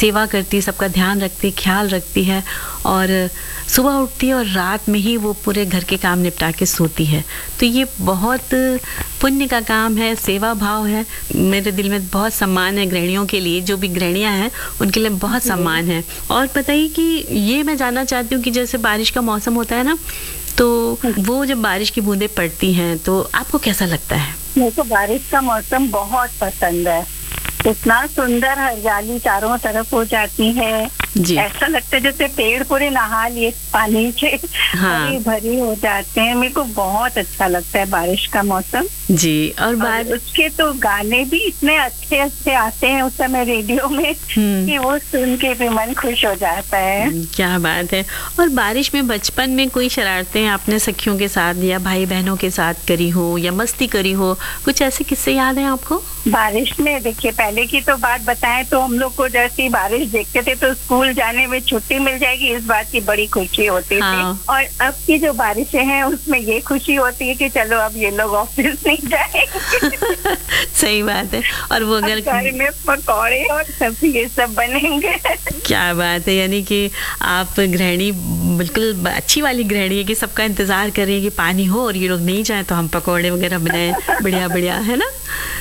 सेवा करती है, सबका ध्यान रखती है, ख्याल रखती है और सुबह उठती है और रात में ही वो पूरे घर के काम निपटा के सोती है। तो ये बहुत पुण्य का काम है, सेवा भाव है। मेरे दिल में बहुत सम्मान है गृहिणियों के लिए, जो भी गृहिणियाँ हैं उनके लिए बहुत सम्मान है। और बताइए कि ये मैं जानना चाहती हूँ कि जैसे बारिश का मौसम होता है ना, तो वो जब बारिश की बूंदें पड़ती हैं तो आपको कैसा लगता है? मेरे को बारिश का मौसम बहुत पसंद है। इतना सुंदर हरियाली चारों तरफ हो जाती है जी। ऐसा लगता है जैसे पेड़ पूरे नहा लिए पानी से, हाँ। भरी हो जाते हैं। मेरे को बहुत अच्छा लगता है बारिश का मौसम जी। और उसके तो गाने भी इतने अच्छे अच्छे आते हैं उस समय रेडियो में कि वो सुन के भी मन खुश हो जाता है। क्या बात है। और बारिश में बचपन में कोई शरारतें आपने सखियों के साथ या भाई बहनों के साथ करी हो या मस्ती करी हो, कुछ ऐसे किस्से याद हैं आपको? बारिश में देखिए, पहले की तो बात बताएं तो हम लोग को जैसी बारिश देखते थे तो स्कूल जाने में छुट्टी मिल जाएगी, इस बात की बड़ी खुशी होती थी। और अब की जो बारिशें हैं उसमें ये खुशी होती है कि चलो अब ये लोग ऑफिस नहीं जाएंगे। सही बात है। और वो अगर घर में पकौड़े और सब्जी ये सब बनेंगे। क्या बात है। यानी कि आप गृहिणी बिल्कुल अच्छी वाली गृहिणी है कि सबका इंतजार कर रही है कि पानी हो और ये लोग नहीं जाए तो हम पकौड़े वगैरह बनाए, बढ़िया बढ़िया, है ना?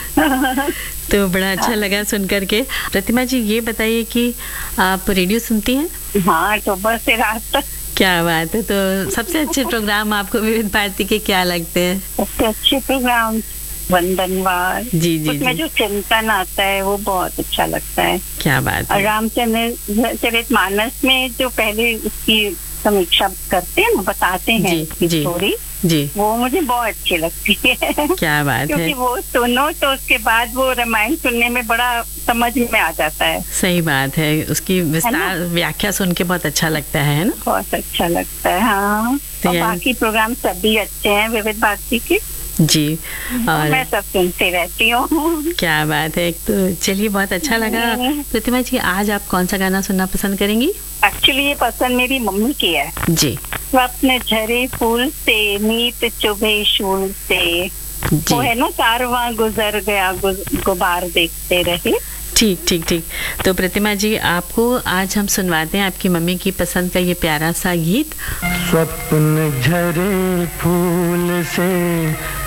तो बड़ा अच्छा लगा सुन करके। प्रतिमा जी ये बताइए कि आप रेडियो सुनती हैं? हाँ, सुबह से रात तक। क्या बात है। तो सबसे अच्छे प्रोग्राम आपको विविध भारती के क्या लगते हैं? सबसे अच्छे प्रोग्राम वंदनवार। जी जी। उसमें जो चिंतन आता है वो बहुत अच्छा लगता है। क्या बात है। और रामचरितमानस में जो पहले उसकी समीक्षा करते हैं, बताते हैं स्टोरी जी, वो मुझे बहुत अच्छी लगती है। क्या बात है। क्योंकि वो सुनो तो उसके बाद वो रामायण सुनने में बड़ा समझ में आ जाता है। सही बात है। उसकी विस्तार व्याख्या सुन के बहुत अच्छा लगता है ना? बहुत अच्छा लगता है। हाँ। और बाकी प्रोग्राम सभी अच्छे हैं विविध भारती के। जी। और मैं सब सुनती रहती हूँ। क्या बात है। तो चलिए बहुत अच्छा लगा। प्रतिमा जी आज आप कौन सा गाना सुनना पसंद करेंगी? एक्चुअली ये पसंद मेरी मम्मी की है। जी। स्वप्न झरे फूल से नीत चुभे शूल से, वो है ना, कारवां गुजर गया गुबार देखते रहे। ठीक ठीक ठीक। तो प्रतिमा जी आपको आज हम सुनवाते हैं आपकी मम्मी की पसंद का ये प्यारा सा गीत। स्वप्न झरे फूल से